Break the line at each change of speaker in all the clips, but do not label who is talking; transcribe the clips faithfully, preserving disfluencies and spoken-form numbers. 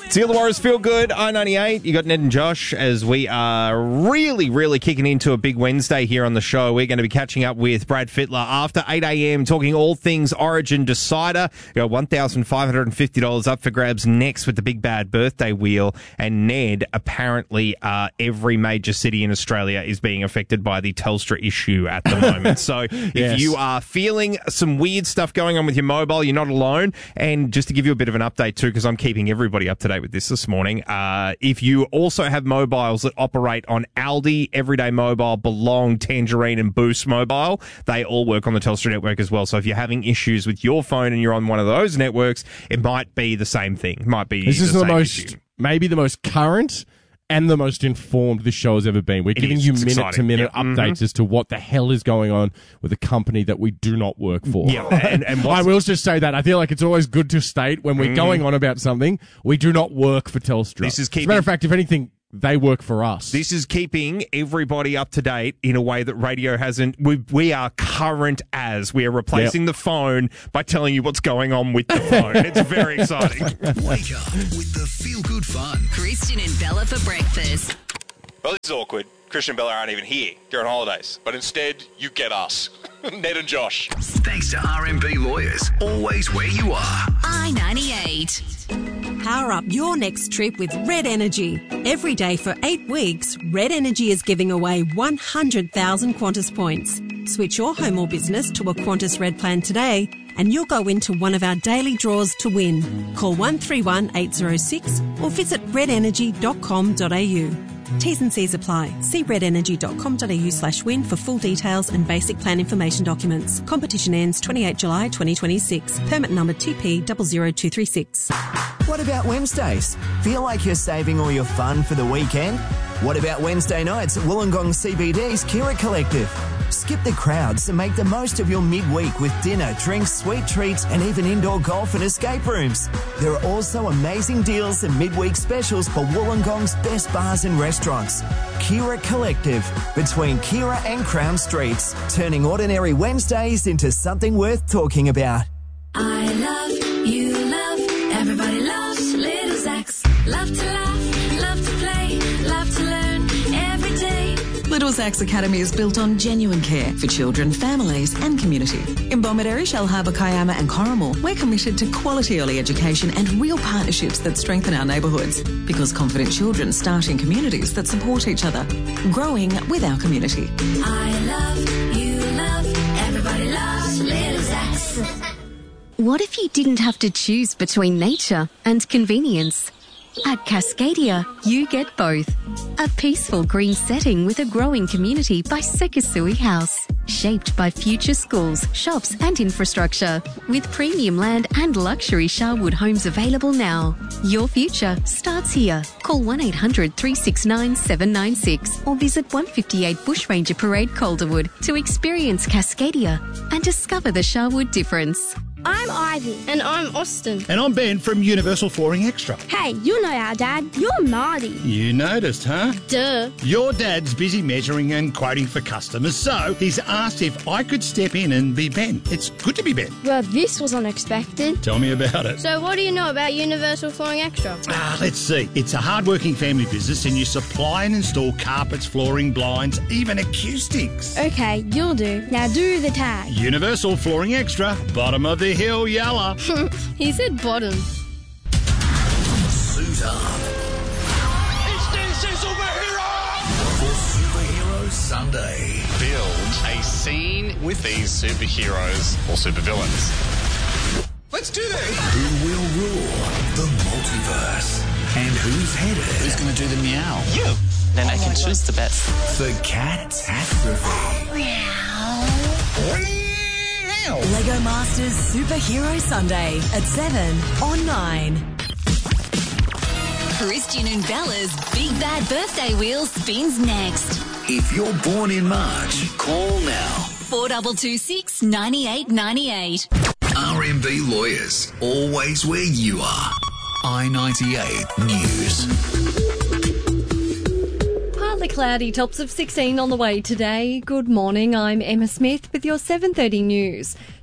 It's the Illawarra's Feel Good, I ninety-eight. You got Ned and Josh as we are really, really kicking into a big Wednesday here on the show. We're going to be catching up with Brad Fittler after eight a.m, talking all things Origin Decider. You got one thousand five hundred fifty dollars up for grabs next with the Big Bad Birthday Wheel. And Ned, apparently uh, every major city in Australia is being affected by the Telstra issue at the moment. So if
Yes.
you are feeling some weird stuff going on with your mobile, you're not alone. And just to give you a bit of an update too, because I'm keeping everybody up to date with this this morning. Uh, if you also have mobiles that operate on Aldi, Everyday Mobile, Belong, Tangerine and Boost Mobile, they all work on the Telstra network as well. So if you're having issues with your phone and you're on one of those networks, it might be the same thing. It might be
This
the
is the
same
most,
issue.
maybe the most current and the most informed this show has ever been. We're
It
giving
is.
you
It's
minute-to-minute
exciting. Yep.
updates
Mhm.
as to what the hell is going on with a company that we do not work for.
Yeah, and, and
I
what's-
will just say that. I feel like it's always good to state when we're
Mm.
going on about something, we do not work for Telstra.
This is
As a
keeping-
matter of fact, if anything, they work for us.
This is keeping everybody up to date in a way that radio hasn't. We, we are current as. We are replacing the phone by telling you what's going on with the phone. It's very exciting.
Wake up with the Feel Good Fun.
Christian and Bella for breakfast.
Well, this is awkward. Christian and Bella aren't even here. They're on holidays. But instead, you get us. Ned and Josh.
Thanks to R M B Lawyers. Always where you are.
I ninety-eight.
Power up your next trip with Red Energy. Every day for eight weeks, Red Energy is giving away one hundred thousand Qantas points. Switch your home or business to a Qantas Red plan today and you'll go into one of our daily draws to win. Call one three one eight zero six or visit red energy dot com dot a u. T's and C's apply. See red energy dot com dot a u slash win for full details and basic plan information documents. Competition ends twenty-eighth of July twenty twenty-six. Permit number T P zero zero two three six.
What about Wednesdays? Feel like you're saving all your fun for the weekend? What about Wednesday nights at Wollongong C B D's Kira Collective? Skip the crowds and make the most of your midweek with dinner, drinks, sweet treats and even indoor golf and escape rooms. There are also amazing deals and midweek specials for Wollongong's best bars and restaurants. Kira Collective, between Kira and Crown Streets, turning ordinary Wednesdays into something worth talking about.
I love, you love, everybody loves Little Zacks. Love to laugh, love to play, love to learn every day.
Little Zacks Academy is built on genuine care for children, families and community. In Bomaderry, Shellharbour, Kiama and Corrimal, we're committed to quality early education and real partnerships that strengthen our neighbourhoods, because confident children start in communities that support each other, growing with our community.
I love, you love, everybody loves Little Zacks.
What if you didn't have to choose between nature and convenience? At Cascadia, you get both. A peaceful green setting with a growing community by Sekisui House. Shaped by future schools, shops and infrastructure. With premium land and luxury Sharwood homes available now. Your future starts here. Call one eight hundred three six nine seven nine six or visit one fifty-eight Bushranger Parade, Calderwood to experience Cascadia and discover the Sharwood difference.
I'm Ivy. And I'm Austin.
And I'm Ben from Universal Flooring Extra.
Hey, you know our dad. You're Marty.
You noticed, huh?
Duh.
Your dad's busy measuring and quoting for customers, so he's asked if I could step in and be Ben. It's good to be Ben.
Well, this was unexpected.
Tell me about it.
So what do you know about Universal Flooring Extra?
Ah, let's see. It's a hard-working family business and you supply and install carpets, flooring, blinds, even acoustics.
Okay, you'll do. Now do the tag.
Universal Flooring Extra, bottom of the hill, yalla.
He said bottom.
Suit up.
It's D C Superhero!
For Superhero Sunday.
Build a scene with these superheroes or supervillains. Let's do this!
Who will rule the multiverse? And who's headed?
Who's going to do the meow?
You!
Then I can choose the best.
The catastrophe.
Lego Masters Superhero Sunday at seven on nine.
Christian and Bella's Big Bad Birthday Wheel spins next.
If you're born in March, call now.
four two two six, nine eight nine eight.
R M B Lawyers. Always where you are. I ninety-eight News.
Partly cloudy, tops of sixteen on the way today. Good morning, I'm Emma Smith with your seven thirty news.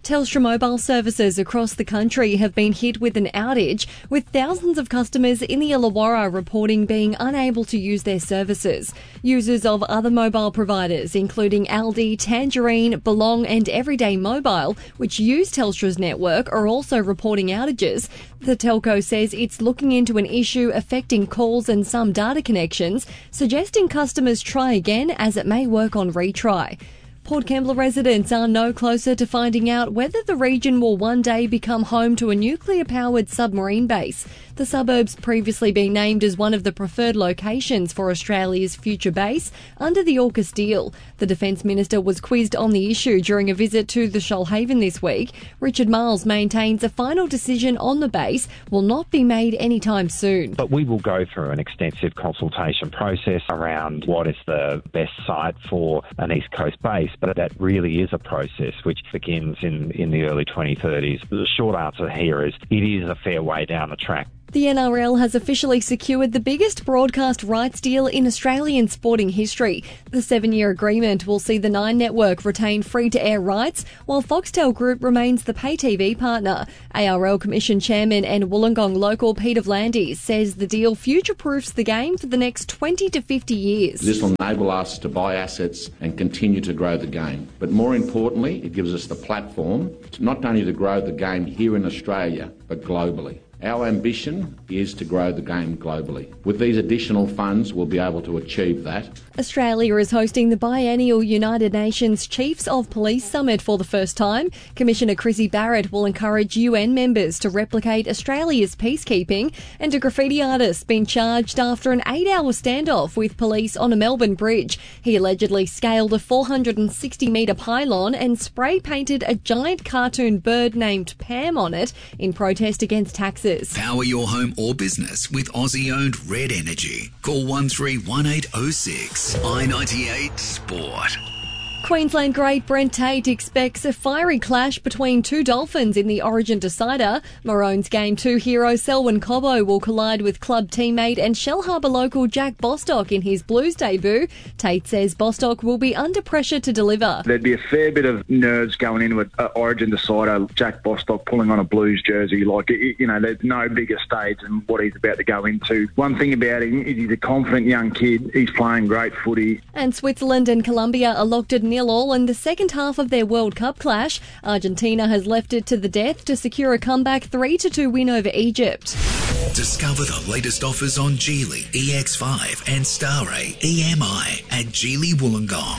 Telstra mobile services across the country have been hit with an outage, with thousands of customers in the Illawarra reporting being unable to use their services. Users of other mobile providers, including Aldi, Tangerine, Belong and Everyday Mobile, which use Telstra's network, are also reporting outages. The telco says it's looking into an issue affecting calls and some data connections, suggesting customers try again as it may work on retry. Port Kembla residents are no closer to finding out whether the region will one day become home to a nuclear-powered submarine base. The suburb's previously been named as one of the preferred locations for Australia's future base under the AUKUS deal. The Defence Minister was quizzed on the issue during a visit to the Shoalhaven this week. Richard Marles maintains a final decision on the base will not be made anytime soon.
But we will go through an extensive consultation process around what is the best site for an East Coast base. But that really is a process which begins in, in the early twenty thirties. The short answer here is it is a fair way down the track.
The N R L has officially secured the biggest broadcast rights deal in Australian sporting history. The seven-year agreement will see the Nine network retain free-to-air rights, while Foxtel Group remains the pay-T V partner. A R L Commission Chairman and Wollongong local Peter Vlandis says the deal future-proofs the game for the next twenty to fifty years.
This will enable us to buy assets and continue to grow the game. But more importantly, it gives us the platform not only to grow the game here in Australia, but globally. Our ambition is to grow the game globally. With these additional funds, we'll be able to achieve that.
Australia is hosting the biennial United Nations Chiefs of Police Summit for the first time. Commissioner Chrissy Barrett will encourage U N members to replicate Australia's peacekeeping, and a graffiti artist been charged after an eight-hour standoff with police on a Melbourne bridge. He allegedly scaled a four hundred sixty metre pylon and spray-painted a giant cartoon bird named Pam on it in protest against taxes.
Power your home or business with Aussie-owned Red Energy. Call one three one eight oh six. I ninety-eight Sport.
Queensland great Brent Tate expects a fiery clash between two Dolphins in the Origin decider. Maroons Game two hero Selwyn Cobbo will collide with club teammate and Shellharbour local Jack Bostock in his Blues debut. Tate says Bostock will be under pressure to deliver.
There'd be a fair bit of nerves going into an Origin decider. Jack Bostock pulling on a Blues jersey, like, you know, there's no bigger stage than what he's about to go into. One thing about him is he's a confident young kid. He's playing great footy.
And Switzerland and Colombia are locked at nil all in the second half of their World Cup clash. Argentina has left it to the death to secure a comeback three to two win over Egypt.
Discover the latest offers on Geely E X five and Starray E M I at Geely Wollongong.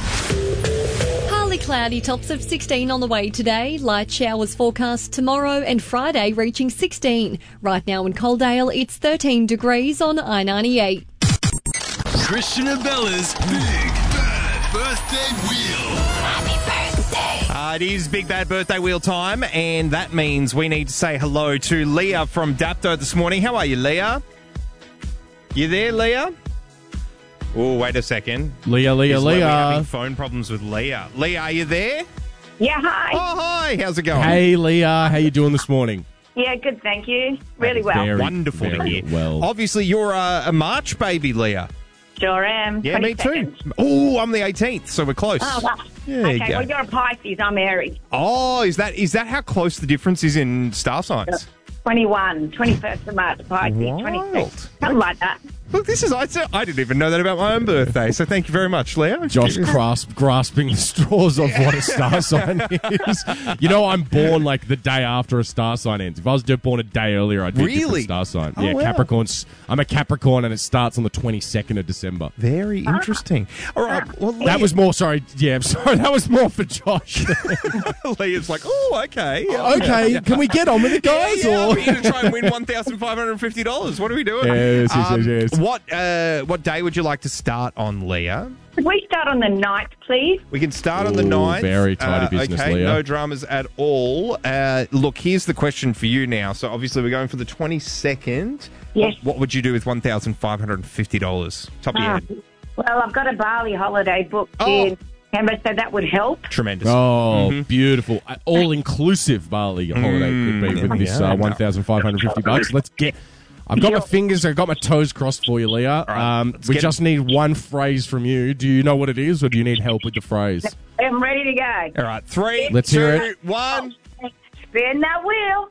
Partly cloudy, tops of sixteen on the way today. Light showers forecast tomorrow and Friday reaching sixteen. Right now in Coaldale, it's thirteen degrees on I ninety-eight.
Christian and Bella's Big Bad Birthday Wheel.
Uh, it is Big Bad Birthday Wheel time, and that means we need to say hello to Leah from Dapto this morning. How are you, Leah? You there, Leah? Oh, wait a second.
Leah, Leah,
Is
Leah.
We're having phone problems with Leah. Leah, are you there?
Yeah, hi.
Oh, hi. How's it going?
Hey, Leah. How you doing this morning?
Yeah, good, thank you. Really well.
Very,
Wonderful to
very
hear.
well.
Obviously, you're a, a March baby, Leah.
Sure am.
Yeah, me too. Oh, I'm the eighteenth, so we're close.
Oh, wow.
There you
Okay,
go.
well, you're a Pisces. I'm Aries.
Oh, is that is that how close the difference is in star signs?
twenty-one, twenty-first of March, Pisces.
Wild.
twenty-six. Something like that.
Look, this is, I, I didn't even know that about my own birthday, so thank you very much, Leah.
Josh grasp, grasping the straws of what a star sign is. You know, I'm born like the day after a star sign ends. If I was born a day earlier, I'd be a
Really?
different star sign.
Oh,
yeah,
wow.
Capricorn's. I'm a Capricorn, and it starts on the twenty-second of December.
Very interesting. All right. Well, Leah,
That was more, sorry, yeah, I'm sorry, that was more for Josh.
Leah's like, oh, okay.
Okay, can we get on with it, guys?
Yeah, yeah,
or?
I'm here to try and win one thousand five hundred fifty dollars. What are we doing?
Yes, yes,
Um,
yes, yes.
What, uh, what day would you like to start on, Leah?
Could we start on the ninth, please?
We can start on the
Ooh,
ninth.
very tidy
Uh,
business,
okay,
Leah.
no dramas at all. Uh, look, here's the question for you now. So obviously we're going for the twenty-second.
Yes.
What, what would you do with one thousand five hundred fifty dollars? Top of your
Ah,
head.
well, I've got a Bali holiday booked
Oh.
in Canberra, so that would help.
Tremendous.
Oh,
Mhm.
beautiful. Uh, All-inclusive Bali holiday could be with
Mm,
this
yeah.
uh, one thousand five hundred fifty bucks. Let's get... I've got my fingers, I've got my toes crossed for you, Leah.
right,
um,
let's
we
get-
just need one phrase from you. Do you know what it is, or do you need help with the phrase?
I'm ready to go.
All right, three,
Let's
two,
hear it.
one.
Spin that wheel.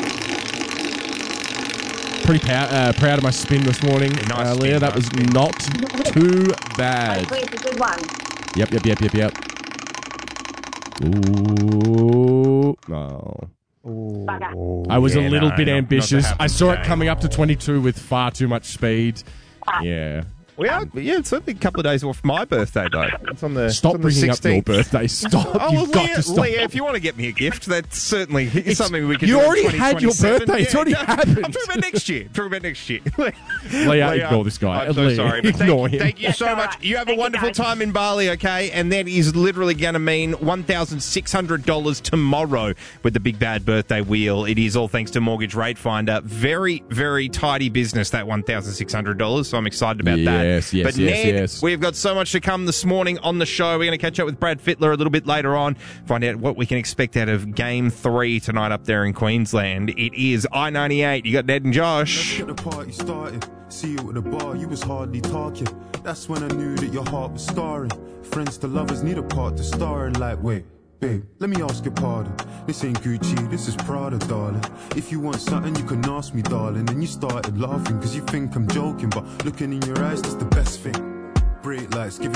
Pretty pow- uh, proud of my spin this morning,
Nice
uh,
spin,
Leah. That
nice
was not too bad.
Hopefully it's a good one.
Yep, yep, yep, yep, yep. Ooh, no.
Bugger.
I was
Yeah,
a little
no,
bit
not- not
ambitious.
to happen
I saw it
today.
coming up to twenty-two with far too much speed. Yeah.
We are, yeah, it's only a couple of days off my birthday, though. It's on the
Stop
it's on the
bringing up your
sixteenth.
birthday. Stop.
Oh,
You've
well,
got
Leah,
to stop.
Leah, if you want to get me a gift, that's certainly
It's-
something we can
you
do. in
already had your
twenty twenty-seven.
birthday. It's
Yeah,
already
no,
happened.
I'm talking about next year. I'm talking about next year.
Leah, ignore this guy.
I'm so
Leah,
sorry. But
ignore
thank,
him.
thank you so
That's all
much.
right.
You have
Thank
a
you,
wonderful
guys.
time in Bali, okay? And that is literally going to mean one thousand six hundred dollars tomorrow with the Big Bad Birthday Wheel. It is all thanks to Mortgage Rate Finder. Very, very tidy business, that one thousand six hundred dollars, so I'm excited about that.
Yes, yes,
but
yes,
Ned,
yes.
we've got so much to come this morning on the show. We're going to catch up with Brad Fittler a little bit later on, find out what we can expect out of Game three tonight up there in Queensland. It is I ninety-eight. You got Ned and Josh.
Let's get the party started. See you at the bar, you was hardly talking. That's when I knew that your heart was scarring. Friends to lovers need a part to star in. Like, wait, babe, let me ask your pardon. This ain't Gucci, this is Prada, darling. If you want something, you can ask me, darling. And you started laughing, cause you think I'm joking. But looking in your eyes, that's the best thing. Bright lights, give